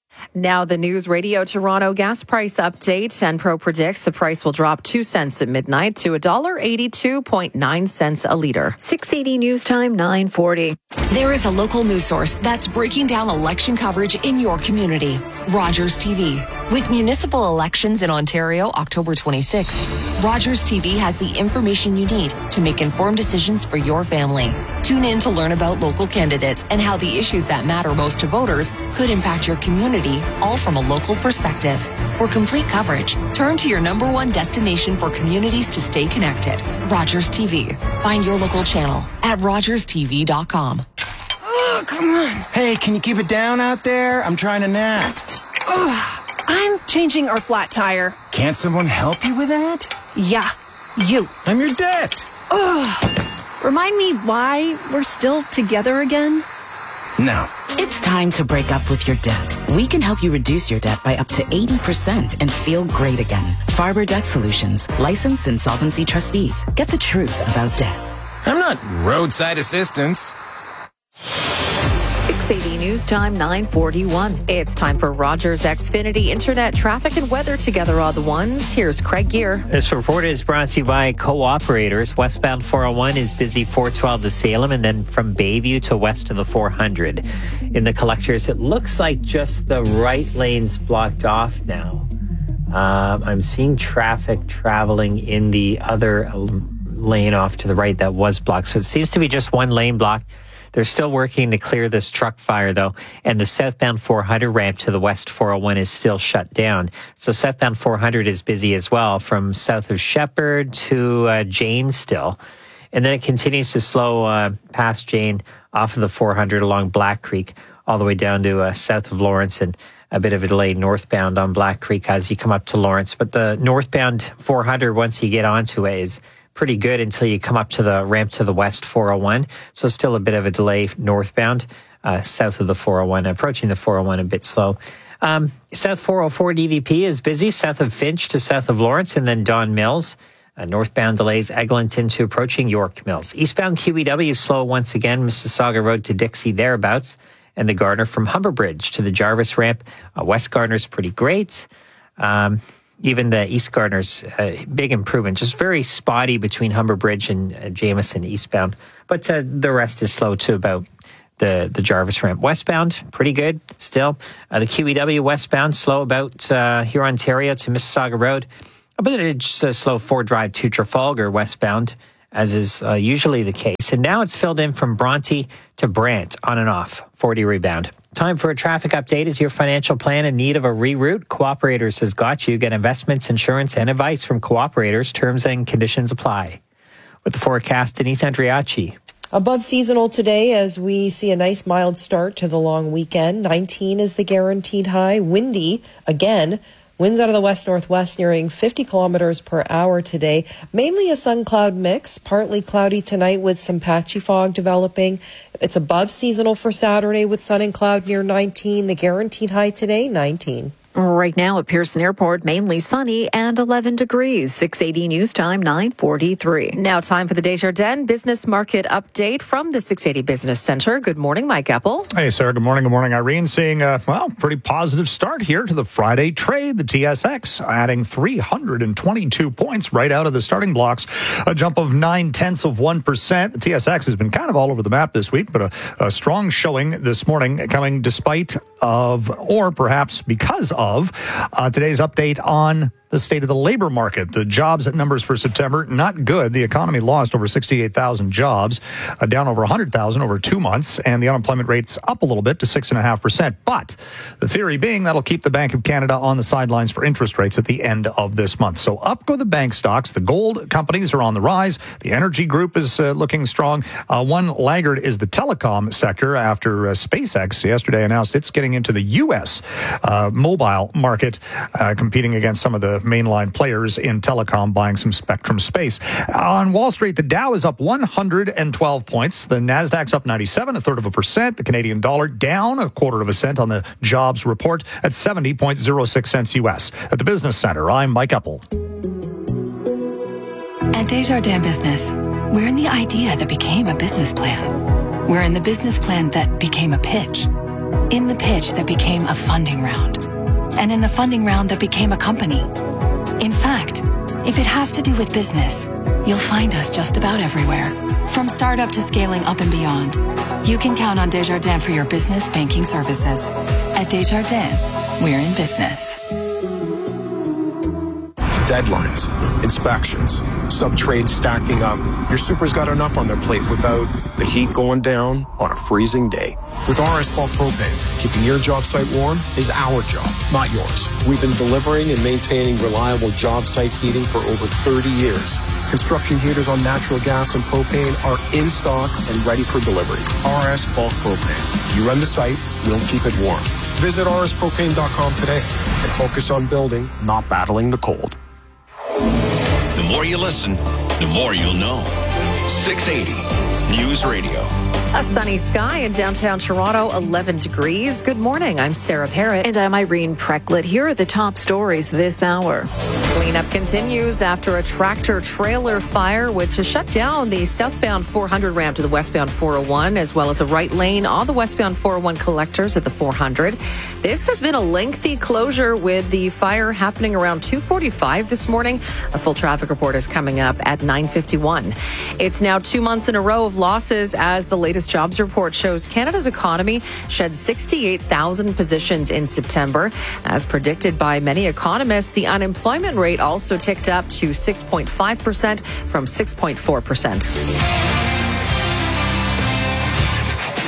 Now the News Radio Toronto gas price update. Enpro predicts the price will drop two cents at midnight to one dollar eighty-two point nine cents a litre. six eighty News Time, nine forty. There is a local news source that's breaking down election coverage in your community. Rogers T V. With municipal elections in Ontario October twenty-sixth, Rogers T V has the information you need to make informed decisions for your family. Tune in to learn about local candidates and how the issues that matter most to voters could impact your community, all from a local perspective. For complete coverage, turn to your number one destination for communities to stay connected, Rogers T V. Find your local channel at rogers t v dot com. Oh, come on. Hey, can you keep it down out there? I'm trying to nap. Oh, I'm changing our flat tire. Can't someone help you with that? Yeah, you. I'm your debt. Oh, remind me why we're still together again? No. It's time to break up with your debt. We can help you reduce your debt by up to eighty percent and feel great again. Farber Debt Solutions, licensed insolvency trustees. Get the truth about debt. I'm not roadside assistance. six eighty News Time, nine forty-one. It's time for Rogers Xfinity Internet traffic and weather together on the ones. Here's Craig Gear. This report is brought to you by Co-operators. Westbound four oh one is busy four twelve to Salem and then from Bayview to west of the four hundred. In the collectors, it looks like just the right lane's blocked off now. Um, I'm seeing traffic traveling in the other lane off to the right that was blocked. So it seems to be just one lane blocked. They're still working to clear this truck fire, though, and the southbound four hundred ramp to the west four oh one is still shut down. So southbound four hundred is busy as well from south of Shepherd to uh, Jane still. And then it continues to slow uh, past Jane off of the four hundred along Black Creek all the way down to uh, south of Lawrence, and a bit of a delay northbound on Black Creek as you come up to Lawrence. But the northbound four hundred, once you get onto it, is pretty good until you come up to the ramp to the west four oh one. So still a bit of a delay northbound, uh, south of the four oh one, approaching the four oh one a bit slow. Um, South four oh four D V P is busy, south of Finch to south of Lawrence, and then Don Mills. Uh, northbound delays Eglinton to approaching York Mills. Eastbound Q E W slow once again, Mississauga Road to Dixie thereabouts, and the Gardner from Humber Bridge to the Jarvis ramp. Uh, West Gardner's pretty great. Um, even the East Gardner's uh, big improvement, just very spotty between Humber Bridge and uh, Jameson eastbound. But uh, the rest is slow too, about the, the Jarvis ramp. Westbound, pretty good still. Uh, the Q E W westbound, slow about uh, here, Ontario to Mississauga Road. A bit of just a slow Ford Drive to Trafalgar westbound, as is uh, usually the case. And now it's filled in from Bronte to Brant, on and off, forty rebound. Time for a traffic update. Is your financial plan in need of a reroute? Cooperators has got you. Get investments, insurance, and advice from Cooperators. Terms and conditions apply. With the forecast, Denise Andriachi. Above seasonal today as we see a nice mild start to the long weekend. nineteen is the guaranteed high. Windy again. Winds out of the west-northwest nearing fifty kilometers per hour today. Mainly a sun-cloud mix, partly cloudy tonight with some patchy fog developing. It's above seasonal for Saturday with sun and cloud near nineteen. The guaranteed high today, nineteen. Right now at Pearson Airport, mainly sunny and eleven degrees. six eighty News Time, nine forty-three. Now time for the Desjardins Business Market Update from the six eighty Business Center. Good morning, Mike Epple. Hey, Sarah. Good morning. Good morning, Irene. Seeing a, well, pretty positive start here to the Friday trade. The T S X adding three hundred twenty-two points right out of the starting blocks. A jump of nine tenths of one percent. The T S X has been kind of all over the map this week, but a, a strong showing this morning coming despite of, or perhaps because of, Of uh, today's update on the state of the labor market. The jobs numbers for September, not good. The economy lost over sixty-eight thousand jobs, uh, down over one hundred thousand over two months, and the unemployment rate's up a little bit to six point five percent. But the theory being that'll keep the Bank of Canada on the sidelines for interest rates at the end of this month. So up go the bank stocks. The gold companies are on the rise. The energy group is uh, looking strong. Uh, one laggard is the telecom sector after uh, SpaceX yesterday announced it's getting into the U S uh, mobile market, uh, competing against some of the mainline players in telecom, buying some spectrum space. On Wall Street, the Dow is up one hundred twelve points. The Nasdaq's up ninety-seven, a third of a percent. The Canadian dollar down a quarter of a cent on the jobs report at seventy point zero six cents U S. At the Business Center, I'm Mike Epple. At Desjardins Business, we're in the idea that became a business plan. We're in the business plan that became a pitch. In the pitch that became a funding round. And in the funding round that became a company. In fact, if it has to do with business, you'll find us just about everywhere. From startup to scaling up and beyond, you can count on Desjardins for your business banking services. At Desjardins, we're in business. Deadlines, inspections, sub-trades stacking up. Your super's got enough on their plate without the heat going down on a freezing day. With R S Bulk Propane, keeping your job site warm is our job, not yours. We've been delivering and maintaining reliable job site heating for over thirty years. Construction heaters on natural gas and propane are in stock and ready for delivery. R S Bulk Propane. You run the site, we'll keep it warm. Visit r s propane dot com today and focus on building, not battling the cold. The more you listen, the more you'll know. six eighty News Radio. A sunny sky in downtown Toronto, eleven degrees. Good morning. I'm Sarah Parrott. And I'm Irene Precklett. Here are the top stories this hour. Cleanup continues after a tractor trailer fire, which has shut down the southbound four hundred ramp to the westbound four oh one, as well as a right lane on the westbound four oh one collectors at the four hundred. This has been a lengthy closure, with the fire happening around two forty-five this morning. A full traffic report is coming up at nine fifty-one. It's now two months in a row of losses as the latest jobs report shows Canada's economy shed sixty-eight thousand positions in September. As predicted by many economists, the unemployment rate also ticked up to six point five percent from six point four percent.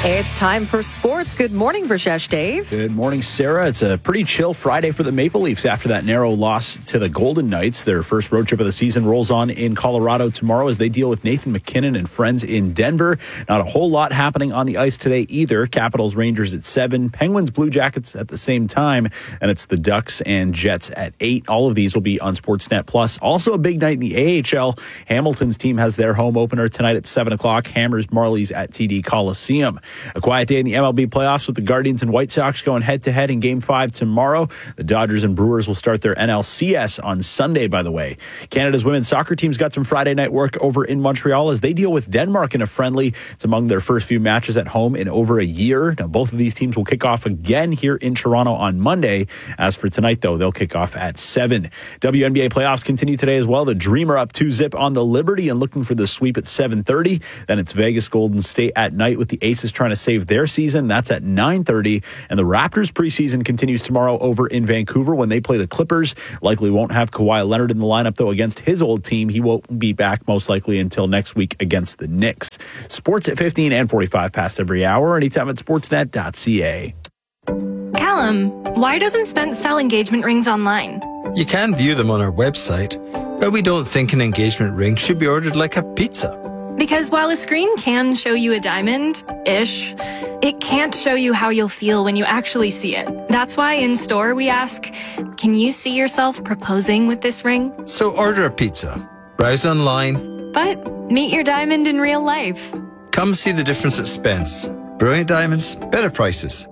It's time for sports. Good morning, Brajesh Dave. Good morning, Sarah. It's a pretty chill Friday for the Maple Leafs after that narrow loss to the Golden Knights. Their first road trip of the season rolls on in Colorado tomorrow as they deal with Nathan MacKinnon and friends in Denver. Not a whole lot happening on the ice today either. Capitals, Rangers at seven, Penguins, Blue Jackets at the same time, and it's the Ducks and Jets at eight. All of these will be on Sportsnet Plus. Also a big night in the A H L. Hamilton's team has their home opener tonight at seven o'clock. Hammers Marlies at T D Coliseum. A quiet day in the M L B playoffs with the Guardians and White Sox going head-to-head in Game five tomorrow. The Dodgers and Brewers will start their N L C S on Sunday, by the way. Canada's women's soccer team's got some Friday night work over in Montreal as they deal with Denmark in a friendly. It's among their first few matches at home in over a year. Now, both of these teams will kick off again here in Toronto on Monday. As for tonight, though, they'll kick off at seven. W N B A playoffs continue today as well. The Dreamer up two zip on the Liberty and looking for the sweep at seven thirty. Then it's Vegas Golden State at night with the Aces trying to save their season. That's at nine thirty. And the Raptors preseason continues tomorrow over in Vancouver when they play the Clippers. Likely won't have Kawhi Leonard in the lineup, though, against his old team. He won't be back most likely until next week against the Knicks. Sports at fifteen and forty-five past every hour. Anytime at sportsnet dot c a. Callum, why doesn't Spence sell engagement rings online? You can view them on our website, but we don't think an engagement ring should be ordered like a pizza. Because while a screen can show you a diamond-ish, it can't show you how you'll feel when you actually see it. That's why in store we ask, can you see yourself proposing with this ring? So order a pizza, browse online, but meet your diamond in real life. Come see the difference at Spence. Brilliant diamonds, better prices.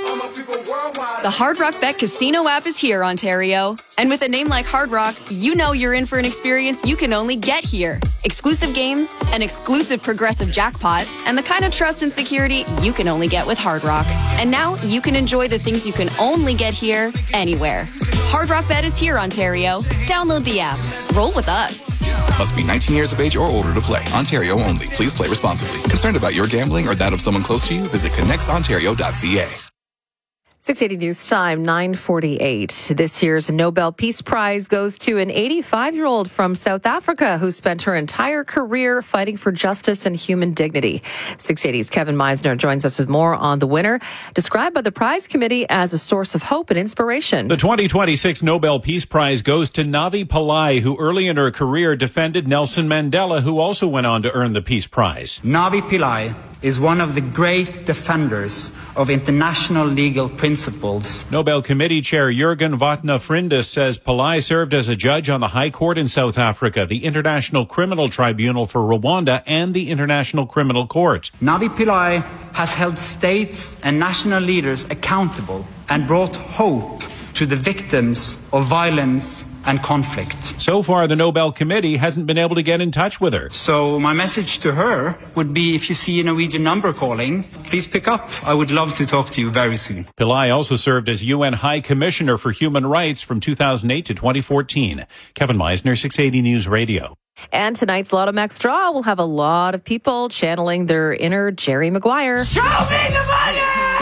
The Hard Rock Bet Casino app is here, Ontario. And with a name like Hard Rock, you know you're in for an experience you can only get here. Exclusive games, an exclusive progressive jackpot, and the kind of trust and security you can only get with Hard Rock. And now you can enjoy the things you can only get here, anywhere. Hard Rock Bet is here, Ontario. Download the app. Roll with us. Must be nineteen years of age or older to play. Ontario only. Please play responsibly. Concerned about your gambling or that of someone close to you? Visit connects ontario dot c a. six eighty News Time, nine forty-eight. This year's Nobel Peace Prize goes to an eighty-five-year-old from South Africa who spent her entire career fighting for justice and human dignity. six eighty's Kevin Meisner joins us with more on the winner, described by the prize committee as a source of hope and inspiration. The twenty twenty-six Nobel Peace Prize goes to Navi Pillay, who early in her career defended Nelson Mandela, who also went on to earn the Peace Prize. Navi Pillay is one of the great defenders of international legal principles. Nobel Committee Chair Jürgen Vatne-Frindis says Pillay served as a judge on the High Court in South Africa, the International Criminal Tribunal for Rwanda, and the International Criminal Court. Navi Pillay has held states and national leaders accountable and brought hope to the victims of violence and conflict. So far, the Nobel Committee hasn't been able to get in touch with her. So my message to her would be, if you see a Norwegian number calling, please pick up. I would love to talk to you very soon. Pillay also served as U N High Commissioner for Human Rights from two thousand eight to twenty fourteen. Kevin Meisner, six eighty News Radio. And tonight's Lotto Max draw will have a lot of people channeling their inner Jerry Maguire. Show me the money!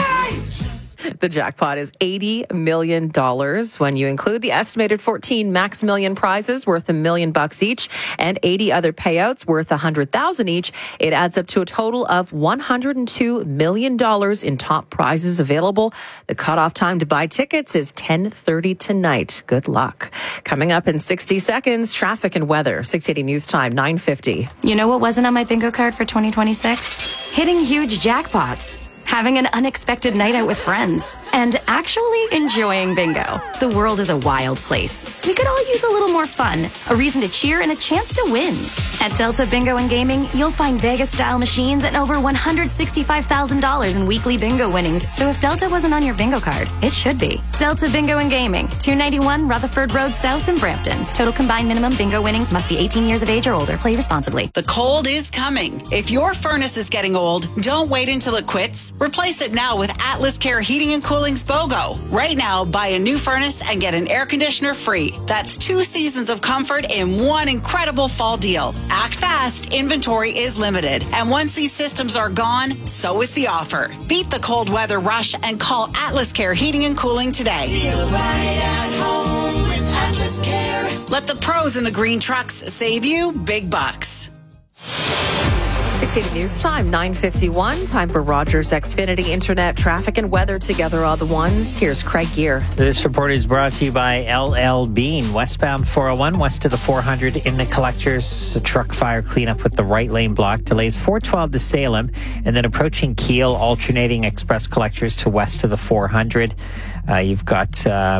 The jackpot is eighty million dollars when you include the estimated fourteen Max Million prizes worth a million bucks each and eighty other payouts worth one hundred thousand each. It adds up to a total of one hundred two million dollars in top prizes available. The cutoff time to buy tickets is ten thirty tonight. Good luck. Coming up in sixty seconds, traffic and weather. six eighty News Time, nine fifty. You know what wasn't on my bingo card for twenty twenty-six? Hitting huge jackpots. Having an unexpected night out with friends, and actually enjoying bingo. The world is a wild place. We could all use a little more fun, a reason to cheer, and a chance to win. At Delta Bingo and Gaming, you'll find Vegas-style machines and over one hundred sixty-five thousand dollars in weekly bingo winnings. So if Delta wasn't on your bingo card, it should be. Delta Bingo and Gaming, two ninety-one Rutherford Road South in Brampton. Total combined minimum bingo winnings must be eighteen years of age or older. Play responsibly. The cold is coming. If your furnace is getting old, don't wait until it quits. Replace it now with Atlas Care Heating and Cooling's BOGO. Right now, buy a new furnace and get an air conditioner free. That's two seasons of comfort in one incredible fall deal. Act fast. Inventory is limited. And once these systems are gone, so is the offer. Beat the cold weather rush and call Atlas Care Heating and Cooling today. Feel right at home with Atlas Care. Let the pros in the green trucks save you big bucks. six eighty News Time, nine fifty-one. Time for Rogers Xfinity Internet traffic and weather together all the ones. Here's Craig Gear. This report is brought to you by L L Bean. Westbound four oh one, west of the four hundred in the collectors. A truck fire cleanup with the right lane blocked. Delays four twelve to Salem. And then approaching Kiel, alternating express collectors to west of the four hundred. Uh, you've got... Uh,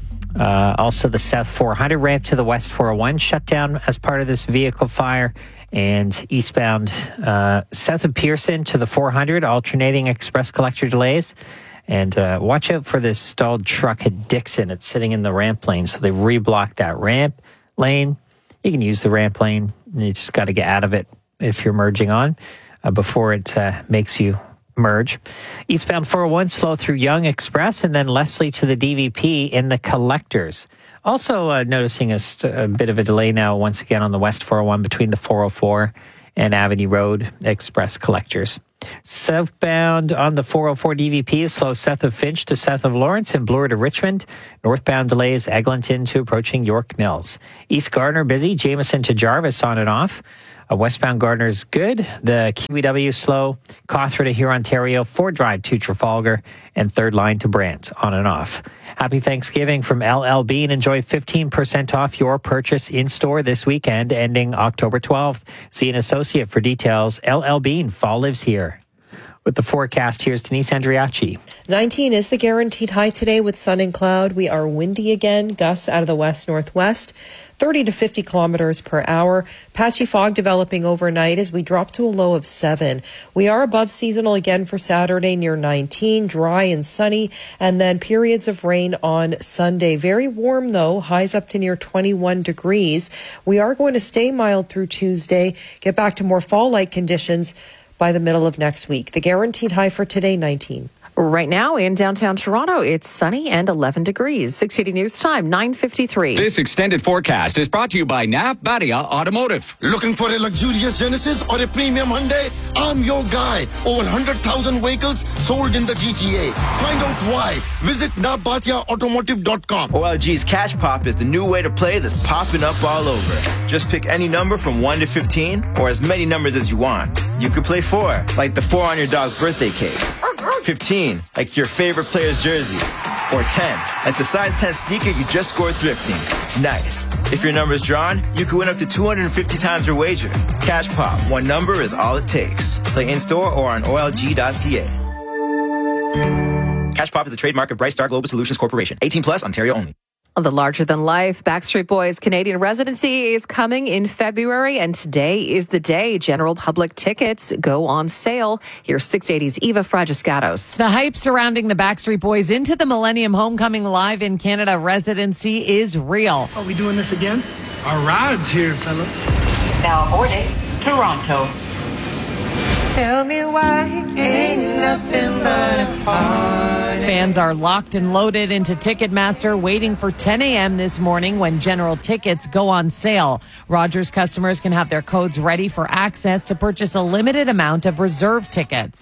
Uh, also, the South four hundred ramp to the West four oh one shut down as part of this vehicle fire. And eastbound uh, south of Pearson to the four hundred, alternating express collector delays. And uh, watch out for this stalled truck at Dixon. It's sitting in the ramp lane. So they reblocked that ramp lane. You can use the ramp lane. You just got to get out of it if you're merging on uh, before it uh, makes you merge. Eastbound four oh one slow through Young Express and then Leslie to the D V P in the collectors. Also uh, noticing a, st- a bit of a delay now once again on the West four oh one between the four oh four and Avenue Road Express collectors. Southbound on the four oh four D V P is slow south of Finch to south of Lawrence and Bloor to Richmond. Northbound delays Eglinton to approaching York Mills. East Gardner busy, Jameson to Jarvis on and off. Uh, westbound Gardner's good. The Q E W slow. Cawthra to Huron, Ontario. Ford Drive to Trafalgar. And third line to Brant on and off. Happy Thanksgiving from L L Bean. Enjoy fifteen percent off your purchase in store this weekend ending October twelfth. See an associate for details. L L Bean. Fall lives here. With the forecast, here's Denise Andriachi. nineteen is the guaranteed high today with sun and cloud. We are windy again. Gusts out of the west-northwest. thirty to fifty kilometers per hour. Patchy fog developing overnight as we drop to a low of seven. We are above seasonal again for Saturday near nineteen, dry and sunny, and then periods of rain on Sunday. Very warm though, highs up to near twenty-one degrees. We are going to stay mild through Tuesday, get back to more fall-like conditions by the middle of next week. The guaranteed high for today, nineteen. Right now in downtown Toronto, it's sunny and eleven degrees. six eighty News Time, nine fifty-three. This extended forecast is brought to you by N A F Badia Automotive. Looking for a luxurious Genesis or a premium Hyundai? I'm your guy. Over one hundred thousand vehicles sold in the G T A. Find out why. Visit nabatia automotive dot com. O L G's Cash Pop is the new way to play that's popping up all over. Just pick any number from one to fifteen or as many numbers as you want. You could play four, like the four on your dog's birthday cake. fifteen, like your favorite player's jersey. Or ten, like the size ten sneaker you just scored thrifting. Nice. If your number's drawn, you could win up to two hundred fifty times your wager. Cash Pop, one number is all it takes. Play in-store or on O L G dot C A. Cash Pop is a trademark of Bright Star Global Solutions Corporation. eighteen plus, Ontario only. The larger-than-life Backstreet Boys Canadian residency is coming in February, and today is the day general public tickets go on sale. Here's six eighty's Eva Fragiscatos. The hype surrounding the Backstreet Boys into the Millennium Homecoming Live in Canada residency is real. Are we doing this again? Our ride's here, fellas. Now aboarding Toronto. Tell me why ain't nothing but a heartache. Fans are locked and loaded into Ticketmaster, waiting for ten a.m. this morning when general tickets go on sale. Rogers customers can have their codes ready for access to purchase a limited amount of reserve tickets.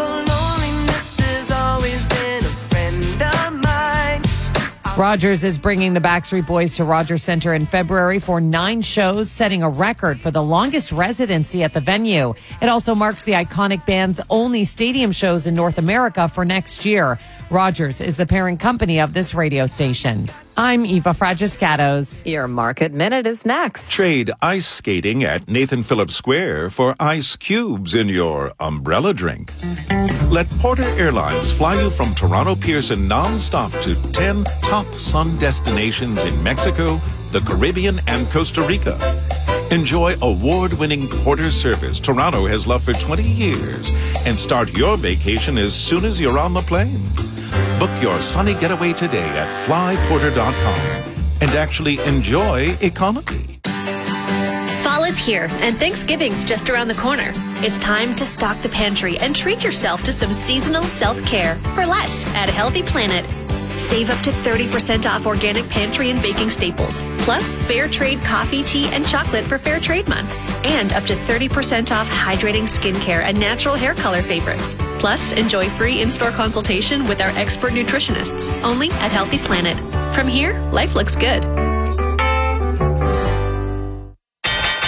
Rogers is bringing the Backstreet Boys to Rogers Centre in February for nine shows, setting a record for the longest residency at the venue. It also marks the iconic band's only stadium shows in North America for next year. Rogers is the parent company of this radio station. I'm Eva Fragiscatos. Your Market Minute is next. Trade ice skating at Nathan Phillips Square for ice cubes in your umbrella drink. Let Porter Airlines fly you from Toronto Pearson nonstop to ten top sun destinations in Mexico, the Caribbean, and Costa Rica. Enjoy award-winning Porter service Toronto has loved for twenty years and start your vacation as soon as you're on the plane. Book your sunny getaway today at fly porter dot com and actually enjoy economy. Fall is here, and Thanksgiving's just around the corner. It's time to stock the pantry and treat yourself to some seasonal self-care for less at Healthy Planet. Save up to thirty percent off organic pantry and baking staples, plus fair trade coffee, tea, and chocolate for Fair Trade Month, and up to thirty percent off hydrating skincare and natural hair color favorites. Plus, enjoy free in-store consultation with our expert nutritionists, only at Healthy Planet. From here, life looks good.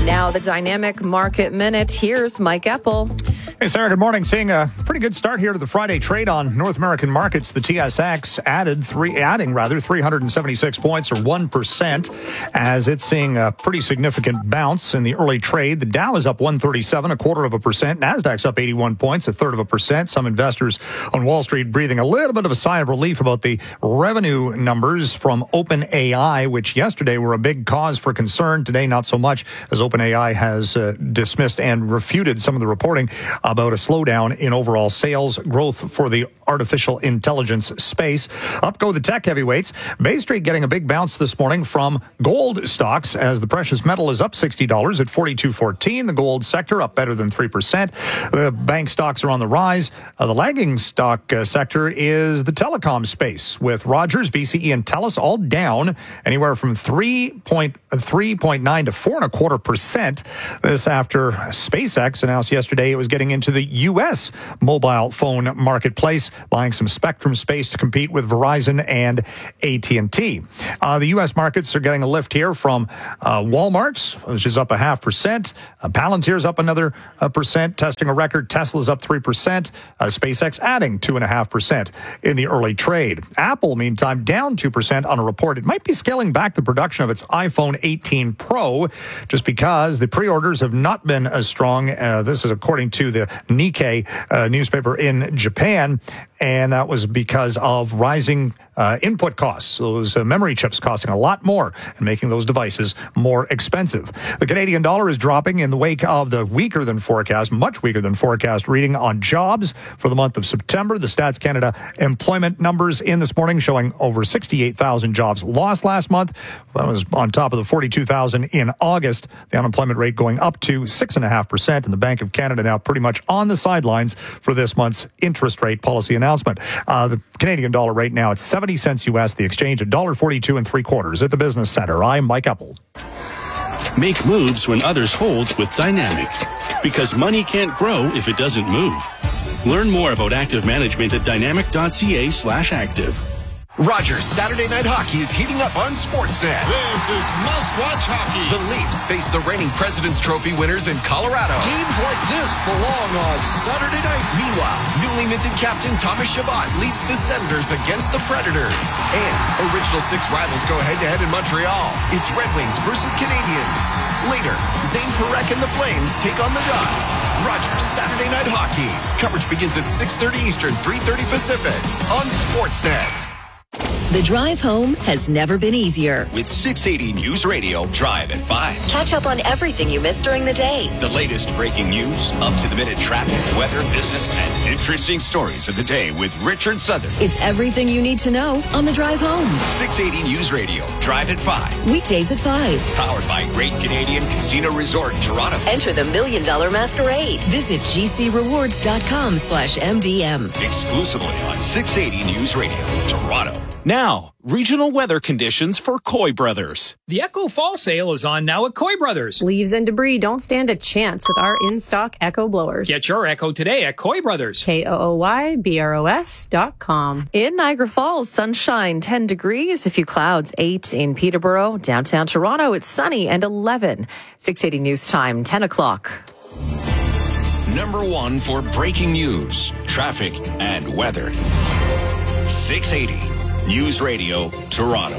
Now the Dynamic Market Minute. Here's Mike Eppel. Hey, Sarah, good morning. Seeing a pretty good start here to the Friday trade on North American markets. The T S X added three, adding rather three hundred seventy-six points or one percent as it's seeing a pretty significant bounce in the early trade. The Dow is up one thirty-seven, a quarter of a percent. NASDAQ's up eighty-one points, a third of a percent. Some investors on Wall Street breathing a little bit of a sigh of relief about the revenue numbers from OpenAI, which yesterday were a big cause for concern. Today, not so much, as OpenAI has uh, dismissed and refuted some of the reporting about a slowdown in overall sales growth for the artificial intelligence space. Up go the tech heavyweights. Bay Street getting a big bounce this morning from gold stocks as the precious metal is up sixty dollars at forty-two fourteen. The gold sector up better than three percent. The bank stocks are on the rise. Uh, the lagging stock uh, sector is the telecom space with Rogers, B C E, and TELUS all down anywhere from three point three nine to four and a quarter percent. This after SpaceX announced yesterday it was getting into the U S mobile phone marketplace, buying some spectrum space to compete with Verizon and A T and T. Uh, the U S markets are getting a lift here from uh, Walmart's, which is up a half percent. Uh, Palantir's up another uh, percent, testing a record. Tesla's up three percent. Uh, SpaceX adding two and a half percent in the early trade. Apple, meantime, down two percent on a report. It might be scaling back the production of its iPhone eighteen Pro just because the pre-orders have not been as strong. Uh, this is according to the Nikkei uh, newspaper in Japan, and that was because of rising uh, input costs. Those uh, memory chips costing a lot more and making those devices more expensive. The Canadian dollar is dropping in the wake of the weaker than forecast, much weaker than forecast reading on jobs for the month of September. The Stats Canada employment numbers in this morning showing over sixty-eight thousand jobs lost last month. That was on top of the forty-two thousand in August. The unemployment rate going up to six point five percent, and the Bank of Canada now pretty much on the sidelines for this month's interest rate policy announcement. Uh, the Canadian dollar right now at seventy cents U S, the exchange at one dollar forty-two and three quarters at the Business Center. I'm Mike Eppel. Make moves when others hold with Dynamic, because money can't grow if it doesn't move. Learn more about active management at dynamic.ca slash active. Rogers Saturday Night Hockey is heating up on Sportsnet. This is must-watch hockey. The Leafs face the reigning President's Trophy winners in Colorado. Games like this belong on Saturday night. Meanwhile, newly minted captain Thomas Chabot leads the Senators against the Predators. And original six rivals go head-to-head in Montreal. It's Red Wings versus Canadiens. Later, Zane Parekh and the Flames take on the Ducks. Rogers Saturday Night Hockey. Coverage begins at six thirty Eastern, three thirty Pacific on Sportsnet. The drive home has never been easier. With six eighty News Radio, Drive at five. Catch up on everything you missed during the day. The latest breaking news, up-to-the-minute traffic, weather, business, and interesting stories of the day with Richard Southern. It's everything you need to know on the drive home. six eighty News Radio, Drive at five. Weekdays at five. Powered by Great Canadian Casino Resort, Toronto. Enter the Million Dollar Masquerade. Visit gcrewards.com slash MDM. Exclusively on six eighty News Radio, Toronto. Now, regional weather conditions for Coy Brothers. The Echo Fall Sale is on now at Coy Brothers. Leaves and debris don't stand a chance with our in-stock Echo blowers. Get your Echo today at Coy Brothers. K O O Y B R O S dot com. In Niagara Falls, sunshine ten degrees, a few clouds, eight in Peterborough. Downtown Toronto, it's sunny and eleven. six eighty News Time, ten o'clock. Number one for breaking news, traffic, and weather. six eighty News Radio, Toronto.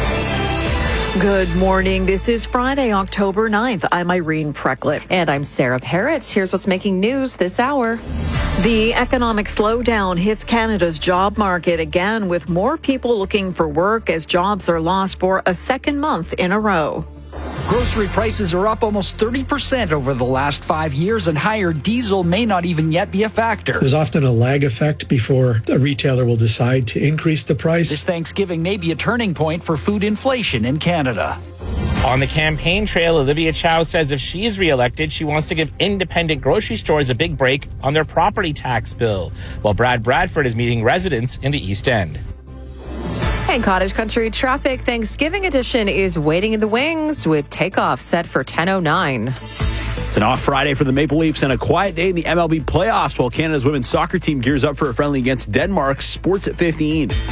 Good morning. This is Friday, October ninth. I'm Irene Precklett. And I'm Sarah Parrott. Here's what's making news this hour. The economic slowdown hits Canada's job market again, with more people looking for work as jobs are lost for a second month in a row. Grocery prices are up almost thirty percent over the last five years, and higher diesel may not even yet be a factor. There's often a lag effect before a retailer will decide to increase the price. This Thanksgiving may be a turning point for food inflation in Canada. On the campaign trail, Olivia Chow says if she is reelected, she wants to give independent grocery stores a big break on their property tax bill, while Brad Bradford is meeting residents in the East End. And Cottage Country traffic Thanksgiving edition is waiting in the wings with takeoff set for ten oh nine. It's an off Friday for the Maple Leafs and a quiet day in the M L B playoffs while Canada's women's soccer team gears up for a friendly against Denmark. Sports at fifteen.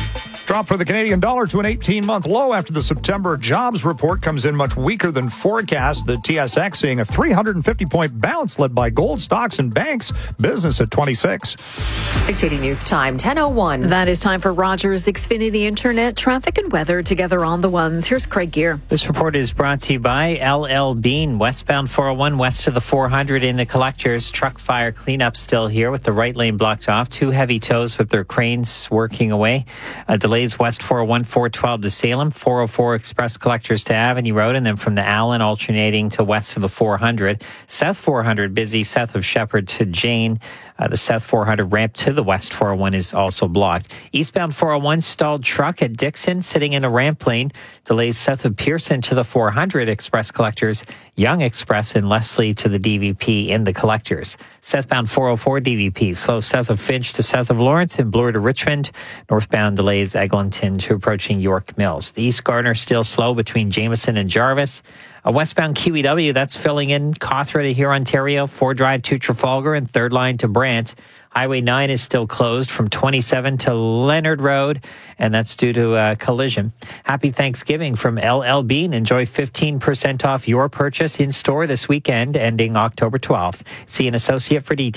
Drop for the Canadian dollar to an eighteen-month low after the September jobs report comes in much weaker than forecast. The T S X seeing a three hundred fifty point bounce led by gold, stocks, and banks. Business at twenty-six. six eighty News Time, ten oh one. That is time for Rogers Xfinity Internet traffic and weather together on the ones. Here's Craig Gear. This report is brought to you by L L Bean, westbound four oh one, west of the four hundred in the collectors. Truck fire cleanup still here with the right lane blocked off. Two heavy tows with their cranes working away. Uh, delays west four oh one, four twelve to Salem, four oh four express collectors to Avenue Road, and then from the Allen alternating to west of the four hundred. South four hundred busy, south of Shepherd to Jane. Uh, the south four hundred ramp to the west four oh one is also blocked. Eastbound four oh one stalled truck at Dixon sitting in a ramp lane. Delays south of Pearson to the four hundred express collectors. Young Express and Leslie to the D V P in the collectors. Southbound four oh four D V P slow south of Finch to south of Lawrence and Bloor to Richmond. Northbound delays Eglinton to approaching York Mills. The East Gardner still slow between Jameson and Jarvis. A westbound Q E W, that's filling in Cawthra to here, Ontario, four Drive to Trafalgar, and third line to Brant. Highway nine is still closed from twenty-seven to Leonard Road, and that's due to a collision. Happy Thanksgiving from L L Bean. Enjoy fifteen percent off your purchase in store this weekend, ending October twelfth. See an associate for details.